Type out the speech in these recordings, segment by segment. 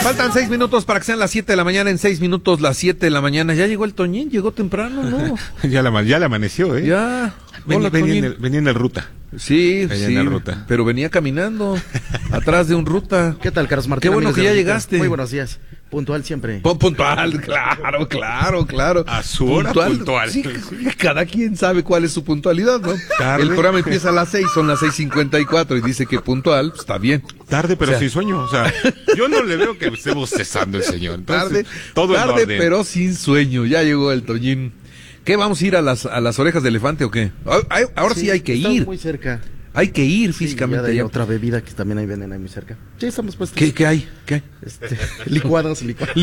Faltan 6 minutos para que sean las 7 de la mañana. En 6 minutos, las 7 de la mañana. Ya llegó el Toñín, llegó temprano, ¿no? ya le amaneció, ¿eh? Ya. Venía en el ruta. Sí, venía en ruta. Pero venía caminando atrás de un ruta. ¿Qué tal, Carlos Martín? Qué bueno que ya llegaste. Muy buenos días. Puntual siempre. Puntual, claro. A su hora puntual. Sí, cada quien sabe cuál es su puntualidad, ¿no? Tarde. El programa empieza a las 6, son las 6:54 y dice que puntual, pues, está bien. Tarde, pero sin sueño. O sea, yo no le veo que estemos cesando el señor. Entonces, tarde, pero sin sueño. Ya llegó el Toñín. ¿Qué, vamos a ir a las orejas de elefante o qué? Ahora sí hay que ir. Muy cerca. Hay que ir físicamente. Hay otra bebida que también ahí venden ahí muy cerca. Sí, estamos puestos. ¿Qué hay? ¿Qué? Licuados.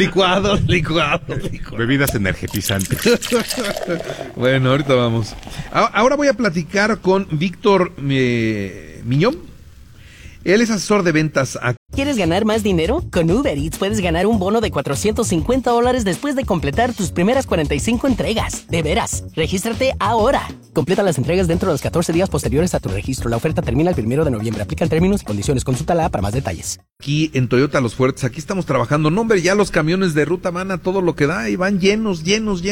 Bebidas energetizantes. Bueno, ahorita vamos. Ahora voy a platicar con Víctor Miñón. Él es asesor de ventas. ¿Quieres ganar más dinero? Con Uber Eats puedes ganar un bono de $450 después de completar tus primeras 45 entregas. De veras, regístrate ahora. Completa las entregas dentro de los 14 días posteriores a tu registro. La oferta termina el 1 de noviembre. Aplican términos y condiciones. Consúltala para más detalles. Aquí en Toyota Los Fuertes, aquí estamos trabajando. No, hombre, ya los camiones de ruta van a todo lo que da y van llenos.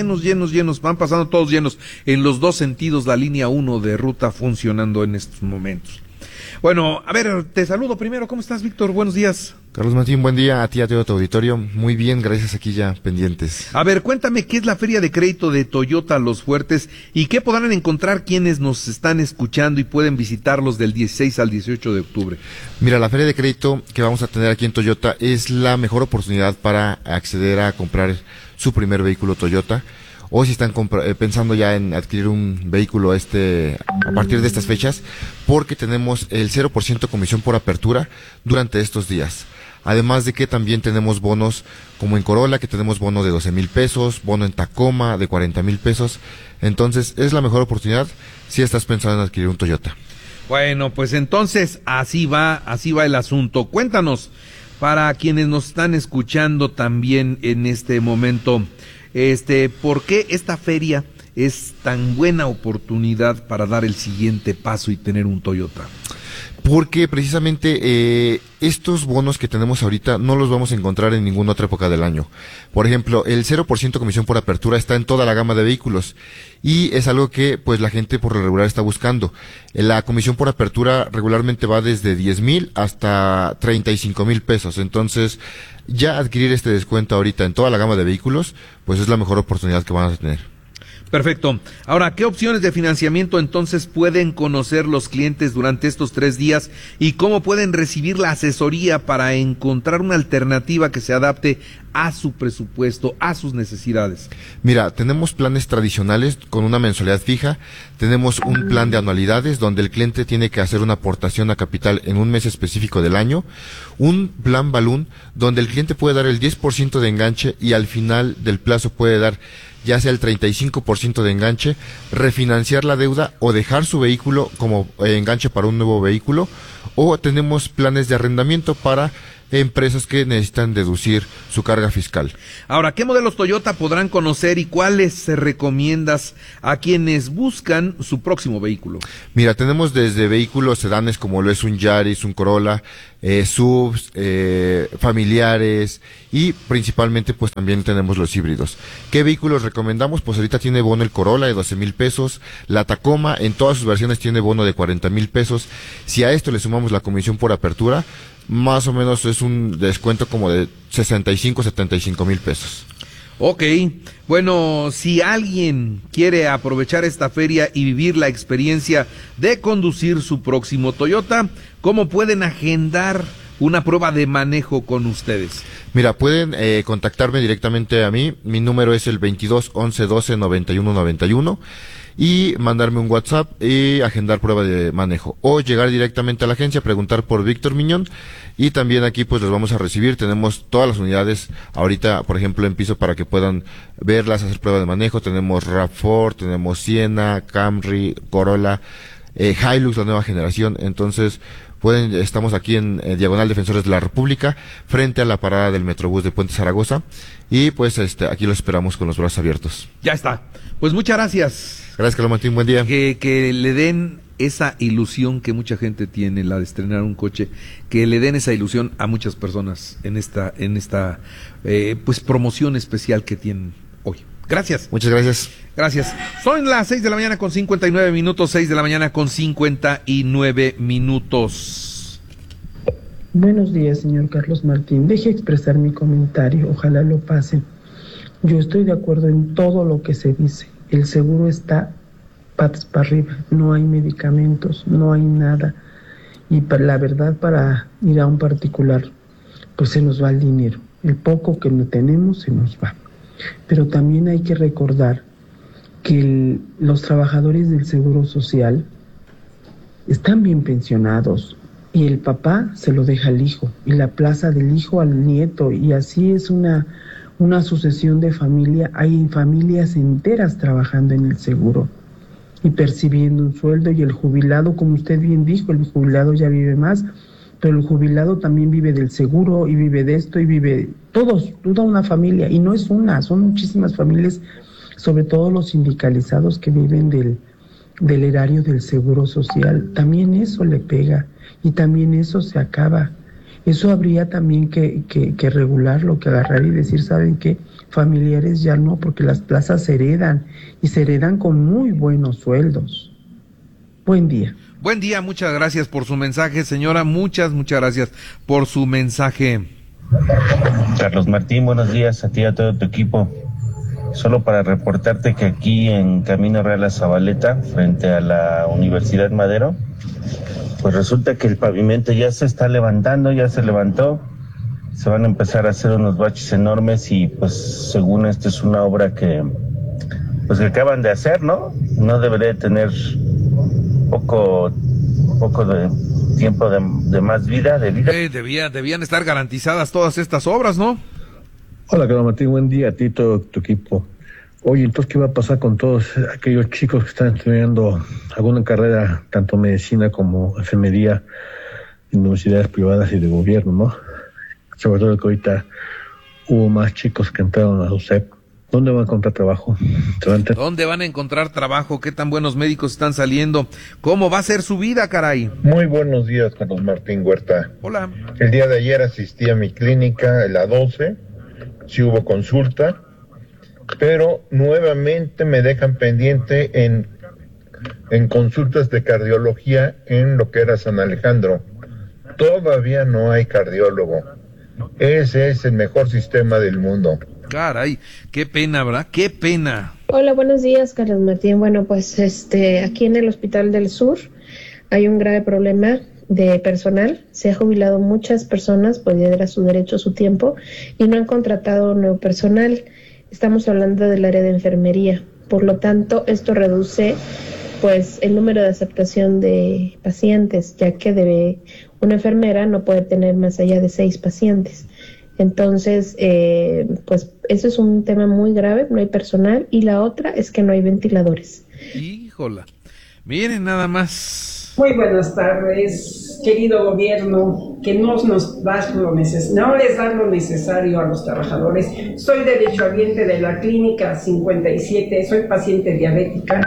Van pasando todos llenos. En los dos sentidos, la línea 1 de ruta funcionando en estos momentos. Bueno, a ver, te saludo primero. ¿Cómo estás, Víctor? Buenos días. Carlos Martín, buen día a ti, a todo tu auditorio. Muy bien, gracias, aquí ya pendientes. A ver, cuéntame qué es la Feria de Crédito de Toyota Los Fuertes y qué podrán encontrar quienes nos están escuchando y pueden visitarlos del 16 al 18 de octubre. Mira, la Feria de Crédito que vamos a tener aquí en Toyota es la mejor oportunidad para acceder a comprar su primer vehículo Toyota. O si están pensando ya en adquirir un vehículo a partir de estas fechas, porque tenemos el 0% comisión por apertura durante estos días. Además de que también tenemos bonos como en Corolla, que tenemos bono de 12,000 pesos, bono en Tacoma de 40,000 pesos. Entonces es la mejor oportunidad si estás pensando en adquirir un Toyota. Bueno, pues entonces así va el asunto. Cuéntanos, para quienes nos están escuchando también en este momento, ¿por qué esta feria es tan buena oportunidad para dar el siguiente paso y tener un Toyota? Porque precisamente estos bonos que tenemos ahorita no los vamos a encontrar en ninguna otra época del año. Por ejemplo, el 0% comisión por apertura está en toda la gama de vehículos y es algo que pues la gente por lo regular está buscando. La comisión por apertura regularmente va desde 10,000 hasta 35,000 pesos. Entonces, ya adquirir este descuento ahorita en toda la gama de vehículos, pues es la mejor oportunidad que van a tener. Perfecto. Ahora, ¿qué opciones de financiamiento entonces pueden conocer los clientes durante estos 3 días y cómo pueden recibir la asesoría para encontrar una alternativa que se adapte a su presupuesto, a sus necesidades? Mira, tenemos planes tradicionales con una mensualidad fija, tenemos un plan de anualidades donde el cliente tiene que hacer una aportación a capital en un mes específico del año, un plan balloon donde el cliente puede dar el 10% de enganche y al final del plazo puede dar ya sea el 35% de enganche, refinanciar la deuda o dejar su vehículo como enganche para un nuevo vehículo, o tenemos planes de arrendamiento para empresas que necesitan deducir su carga fiscal. Ahora, ¿qué modelos Toyota podrán conocer y cuáles recomiendas a quienes buscan su próximo vehículo? Mira, tenemos desde vehículos sedanes como lo es un Yaris, un Corolla, SUVs, familiares y principalmente pues también tenemos los híbridos. ¿Qué vehículos recomendamos? Pues ahorita tiene bono el Corolla de 12,000 pesos, la Tacoma en todas sus versiones tiene bono de 40,000 pesos. Si a esto le sumamos la comisión por apertura, más o menos es un descuento como de 75,000 pesos. Ok, bueno, si alguien quiere aprovechar esta feria y vivir la experiencia de conducir su próximo Toyota, ¿cómo pueden agendar una prueba de manejo con ustedes? Mira, pueden contactarme directamente a mí, mi número es el 22 11 12 91 91 y mandarme un WhatsApp y agendar prueba de manejo, o llegar directamente a la agencia, preguntar por Víctor Miñón, y también aquí pues los vamos a recibir. Tenemos todas las unidades ahorita, por ejemplo, en piso para que puedan verlas, hacer prueba de manejo. Tenemos RAV4, tenemos Siena, Camry, Corolla, Hilux, la nueva generación. Entonces, Estamos aquí en Diagonal Defensores de la República, frente a la parada del Metrobús de Puente Zaragoza, y pues aquí los esperamos con los brazos abiertos. Ya está. Pues muchas gracias. Gracias, Carlos Martín, buen día. Que le den esa ilusión que mucha gente tiene, la de estrenar un coche, que le den esa ilusión a muchas personas en esta pues promoción especial que tienen hoy. Gracias. Muchas gracias. Gracias. Son las 6 de la mañana con 59 minutos, 6 de la mañana con 59 minutos. Buenos días, señor Carlos Martín. Deje expresar mi comentario, ojalá lo pasen. Yo estoy de acuerdo en todo lo que se dice. El seguro está patas para arriba, no hay medicamentos, no hay nada. Y la verdad, para ir a un particular, pues se nos va el dinero. El poco que no tenemos se nos va. Pero también hay que recordar que los trabajadores del Seguro Social están bien pensionados y el papá se lo deja al hijo y la plaza del hijo al nieto, y así es una sucesión de familia. Hay familias enteras trabajando en el seguro y percibiendo un sueldo, y el jubilado, como usted bien dijo, el jubilado ya vive más, pero el jubilado también vive del seguro y vive de esto y vive toda una familia, y no es una, son muchísimas familias, sobre todo los sindicalizados que viven del erario del Seguro Social. También eso le pega y también eso se acaba. Eso habría también que regularlo, que agarrar y decir, ¿saben qué? Familiares ya no, porque las plazas se heredan, y se heredan con muy buenos sueldos. Buen día. Buen día, muchas gracias por su mensaje, señora, muchas gracias por su mensaje. Carlos Martín, buenos días a ti y a todo tu equipo. Solo para reportarte que aquí en Camino Real a Zabaleta, frente a la Universidad Madero, pues resulta que el pavimento ya se está levantando, ya se levantó. Se van a empezar a hacer unos baches enormes y pues según esto es una obra que acaban de hacer, ¿no? No debería tener poco de tiempo de más vida, debían estar garantizadas todas estas obras, ¿no? Hola, Carlos Martín, buen día a ti y todo tu equipo. Oye, entonces, ¿qué va a pasar con todos aquellos chicos que están estudiando alguna carrera, tanto medicina como enfermería, en universidades privadas y de gobierno, ¿no? Sobre todo que ahorita hubo más chicos que entraron a la UCEP. ¿Dónde van a encontrar trabajo? ¿Dónde van a encontrar trabajo? ¿Qué tan buenos médicos están saliendo? ¿Cómo va a ser su vida, caray? Muy buenos días, Carlos Martín Huerta. Hola. El día de ayer asistí a mi clínica, la 12, sí hubo consulta, pero nuevamente me dejan pendiente en consultas de cardiología en lo que era San Alejandro. Todavía no hay cardiólogo. Ese es el mejor sistema del mundo. Caray, qué pena, ¿verdad? Qué pena. Hola, buenos días, Carlos Martín. Bueno, pues aquí en el Hospital del Sur hay un grave problema de personal. Se ha jubilado muchas personas, pues ya era su derecho, su tiempo, y no han contratado nuevo personal. Estamos hablando del área de enfermería. Por lo tanto, esto reduce pues el número de aceptación de pacientes, ya que una enfermera no puede tener más allá de 6 pacientes. Entonces, pues eso es un tema muy grave, no hay personal, y la otra es que no hay ventiladores. Híjola, miren nada más. Muy buenas tardes, querido gobierno, que no les dan lo necesario a los trabajadores. Soy derechohabiente de la clínica 57, soy paciente diabética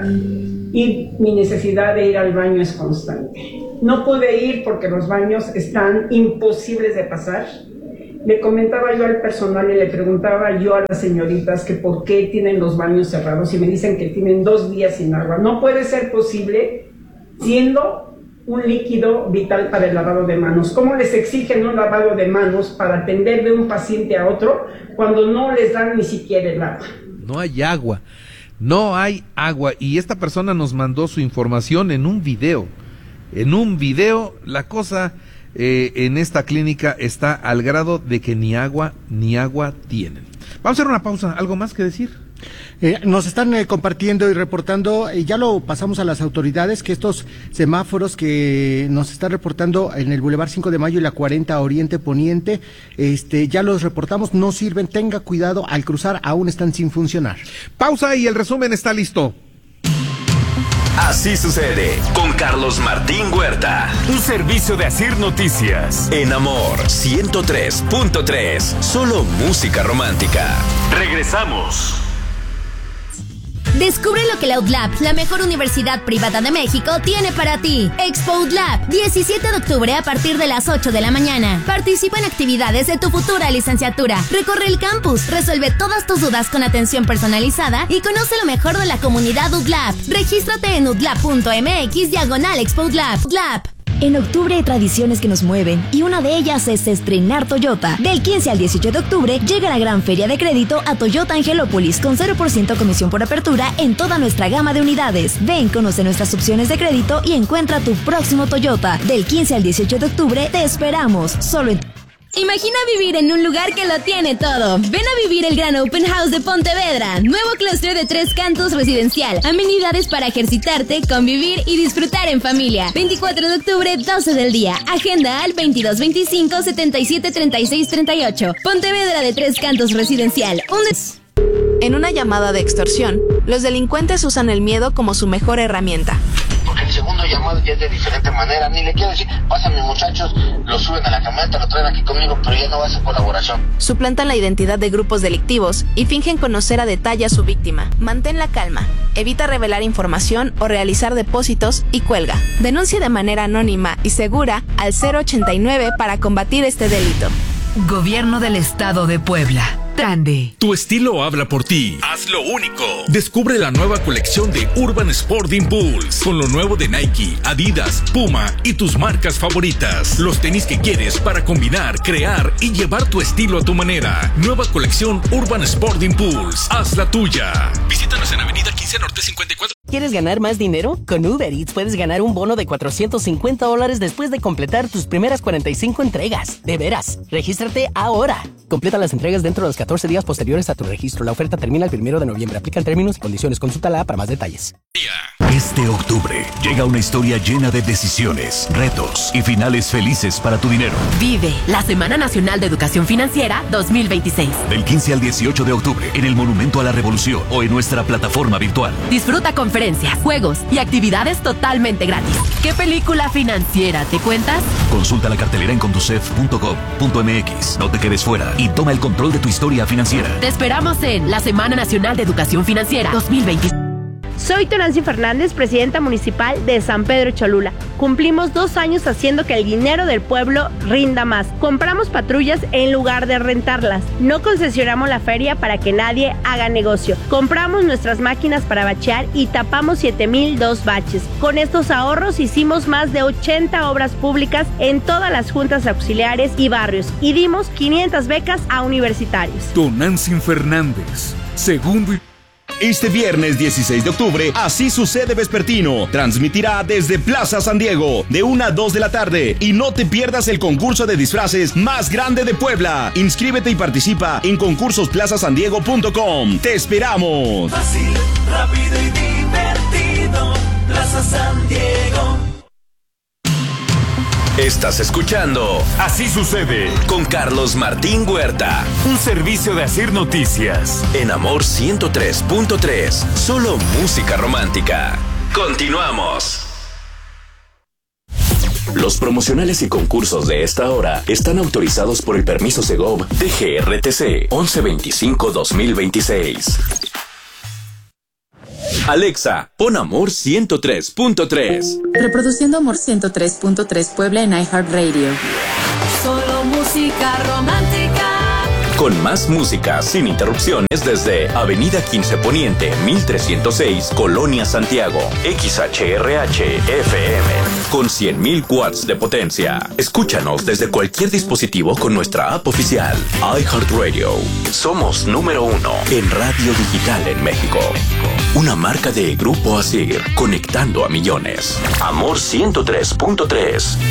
y mi necesidad de ir al baño es constante. No pude ir porque los baños están imposibles de pasar. Le comentaba yo al personal y le preguntaba yo a las señoritas que por qué tienen los baños cerrados y me dicen que tienen 2 días sin agua. No puede ser posible siendo un líquido vital para el lavado de manos. ¿Cómo les exigen un lavado de manos para atender de un paciente a otro cuando no les dan ni siquiera el agua? No hay agua, no hay agua. Y esta persona nos mandó su información en un video. En un video, la cosa en esta clínica está al grado de que ni agua tienen. Vamos a hacer una pausa. ¿Algo más que decir? Nos están compartiendo y reportando, ya lo pasamos a las autoridades, que estos semáforos que nos están reportando en el Boulevard 5 de Mayo y la 40 Oriente Poniente, ya los reportamos, no sirven, tenga cuidado, al cruzar aún están sin funcionar. Pausa y el resumen está listo. Así sucede con Carlos Martín Huerta. Un servicio de Asir Noticias. En Amor 103.3. Solo música romántica. Regresamos. Descubre lo que la UDLAP, la mejor universidad privada de México, tiene para ti. Expo UDLAP, 17 de octubre a partir de las 8 de la mañana. Participa en actividades de tu futura licenciatura. Recorre el campus, resuelve todas tus dudas con atención personalizada y conoce lo mejor de la comunidad UDLAP. Regístrate en udlap.mx/Expo UDLAP. UDLAP. En octubre hay tradiciones que nos mueven y una de ellas es estrenar Toyota. Del 15 al 18 de octubre llega la gran feria de crédito a Toyota Angelópolis con 0% comisión por apertura en toda nuestra gama de unidades. Ven, conoce nuestras opciones de crédito y encuentra tu próximo Toyota. Del 15 al 18 de octubre te esperamos. Solo en... Imagina vivir en un lugar que lo tiene todo. Ven a vivir el Gran Open House de Pontevedra. Nuevo clúster de 3 cantos residencial. Amenidades para ejercitarte, convivir y disfrutar en familia. 24 de octubre, 12 del día. Agenda al 2225-773638. Pontevedra de 3 cantos residencial. En una llamada de extorsión, los delincuentes usan el miedo como su mejor herramienta. Porque el segundo llamado ya es de diferente manera. Ni le quiero decir, pásame muchachos, lo suben a la camioneta, lo traen aquí conmigo, pero ya no va a ser colaboración. Suplantan la identidad de grupos delictivos y fingen conocer a detalle a su víctima. Mantén la calma, evita revelar información o realizar depósitos y cuelga. Denuncia de manera anónima y segura al 089 para combatir este delito. Gobierno del Estado de Puebla. Trande. Tu estilo habla por ti. Haz lo único. Descubre la nueva colección de Urban Sport Impulse con lo nuevo de Nike, Adidas, Puma y tus marcas favoritas. Los tenis que quieres para combinar, crear y llevar tu estilo a tu manera. Nueva colección Urban Sport Impulse. Haz la tuya. Visítanos en Avenida 15 Norte 54. ¿Quieres ganar más dinero? Con Uber Eats puedes ganar un bono de $450 después de completar tus primeras 45 entregas. De veras, regístrate ahora. Completa las entregas dentro de los 14 días posteriores a tu registro. La oferta termina el 1 de noviembre. Aplican términos y condiciones. Consúltala para más detalles. Este octubre llega una historia llena de decisiones, retos y finales felices para tu dinero. Vive la Semana Nacional de Educación Financiera 2026. Del 15 al 18 de octubre en el Monumento a la Revolución o en nuestra plataforma virtual. Disfruta conferencias, juegos y actividades totalmente gratis. ¿Qué película financiera te cuentas? Consulta la cartelera en conducef.gov.mx. No te quedes fuera y toma el control de tu historia financiera. Te esperamos en la Semana Nacional de Educación Financiera 2026. Soy Tonancy Fernández, presidenta municipal de San Pedro Cholula. Cumplimos 2 años haciendo que el dinero del pueblo rinda más. Compramos patrullas en lugar de rentarlas. No concesionamos la feria para que nadie haga negocio. Compramos nuestras máquinas para bachear y tapamos 7,002 baches. Con estos ahorros hicimos más de 80 obras públicas en todas las juntas auxiliares y barrios y dimos 500 becas a universitarios. Tonancy Fernández, segundo y... Este viernes 16 de octubre, Así Sucede Vespertino transmitirá desde Plaza San Diego de 1 a 2 de la tarde y no te pierdas el concurso de disfraces más grande de Puebla. Inscríbete y participa en concursosplazasandiego.com. ¡Te esperamos! Fácil, rápido y divertido, Plaza San Diego. Estás escuchando Así Sucede con Carlos Martín Huerta. Un servicio de Asir Noticias. En Amor 103.3. Solo música romántica. Continuamos. Los promocionales y concursos de esta hora están autorizados por el permiso Segov DGRTC 1125-2026. Alexa, pon Amor 103.3. Reproduciendo Amor 103.3 Puebla en iHeartRadio. Solo música romántica. Con más música sin interrupciones desde Avenida 15 Poniente, 1306, Colonia Santiago. XHRH-FM. Con 100,000 watts de potencia. Escúchanos desde cualquier dispositivo con nuestra app oficial. iHeartRadio. Somos número 1 en radio digital en México. Una marca de Grupo Asir, conectando a millones. Amor 103.3.